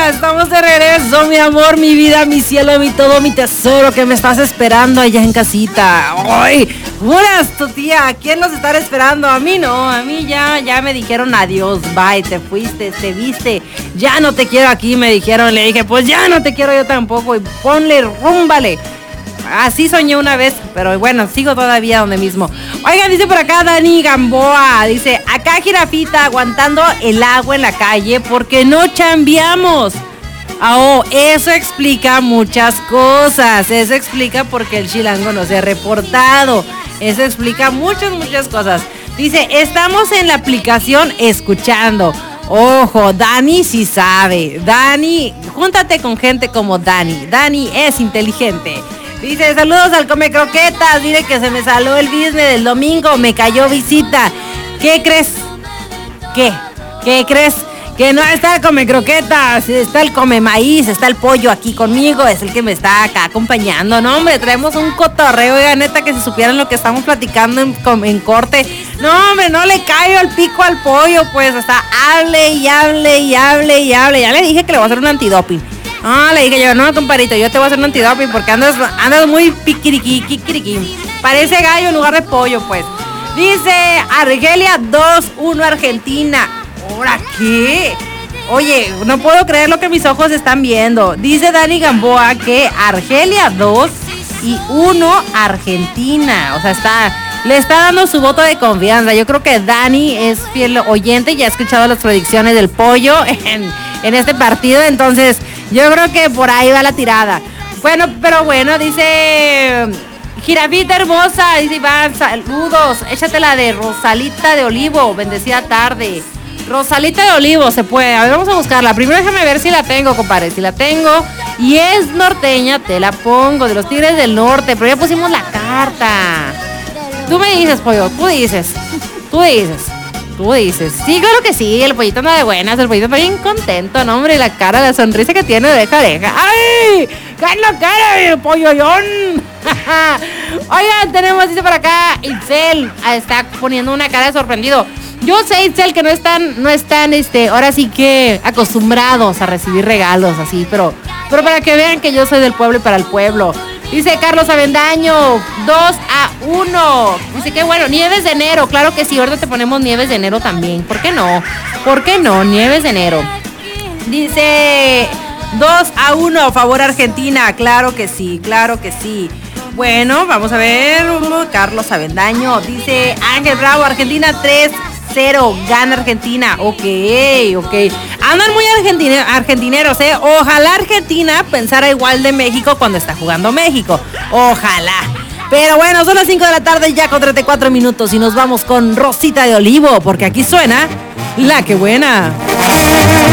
Estamos de regreso, mi amor, mi vida, mi cielo, mi todo, mi tesoro, que me estás esperando allá en casita. ¡Ay! ¡Juras, tu tía! ¿Quién los estará esperando? A mí no, a mí ya me dijeron adiós, bye, te fuiste, te viste, ya no te quiero aquí, me dijeron. Le dije, pues ya no te quiero yo tampoco, y ponle, rúmbale. Así soñé una vez, pero bueno, sigo todavía donde mismo. Oigan, dice por acá Dani Gamboa, dice, acá Jirafita aguantando el agua en la calle porque no chambeamos. Oh, eso explica muchas cosas. Eso explica por qué el chilango no se ha reportado. Eso explica muchas cosas. Dice, estamos en la aplicación escuchando. Ojo, Dani sí sabe. Dani, júntate con gente como Dani. Dani es inteligente. Dice, saludos al Come Croquetas. Dile que se me salió el business del domingo. Me cayó visita. ¿Qué crees? ¿Qué crees? Que no está el Come Croquetas. Está el Come Maíz. Está el pollo aquí conmigo. Es el que me está acá acompañando. No, hombre, traemos un cotorreo. Oiga, neta, que si supieran lo que estamos platicando en corte. No, hombre, no le caigo el pico al pollo. Pues hasta hable. Ya le dije que le voy a hacer un antidoping. No, le dije yo, no, compadrito, yo te voy a hacer un antidoping porque andas muy piquiriqui. Parece gallo en lugar de pollo, pues. Dice Argelia 2-1 Argentina. ¿Ahora qué? Oye, no puedo creer lo que mis ojos están viendo. Dice Dani Gamboa que Argelia 2-1 Argentina. O sea, le está dando su voto de confianza. Yo creo que Dani es fiel oyente y ha escuchado las predicciones del pollo en este partido. Entonces, yo creo que por ahí va la tirada. Bueno, pero bueno, dice Jirafita hermosa, dice Iván, saludos. Échate la de Rosalita de Olivo, bendecida tarde. Rosalita de Olivo, se puede. A ver, vamos a buscarla. Primero déjame ver si la tengo, compadre. Si la tengo y es norteña, te la pongo. De los Tigres del Norte, pero ya pusimos la carta. Tú me dices, pollo, tú dices. Sí, claro que sí, el pollito anda de buenas, el pollito está bien contento, ¿no, hombre? La cara, la sonrisa que tiene de oreja a oreja. ¡Ay! ¡Qué es la cara de pollollón! Oigan, tenemos, dice por acá, Itzel está poniendo una cara de sorprendido. Yo sé, Itzel, que no están, ahora sí que acostumbrados a recibir regalos así, pero para que vean que yo soy del pueblo y para el pueblo. Dice Carlos Avendaño, 2-1. Dice que bueno, Nieves de enero. Claro que sí, ahorita te ponemos Nieves de enero también. ¿Por qué no? Nieves de enero. Dice 2-1 a favor Argentina. Claro que sí. Bueno, vamos a ver. Carlos Avendaño. Dice Ángel Bravo, Argentina 3-0. Gana Argentina. Ok. Andan muy argentineros, ¿eh? Ojalá Argentina pensara igual de México cuando está jugando México. Ojalá. Pero bueno, son las 5 de la tarde ya con 34 minutos y nos vamos con Rosita de Olivo, porque aquí suena La Que Buena.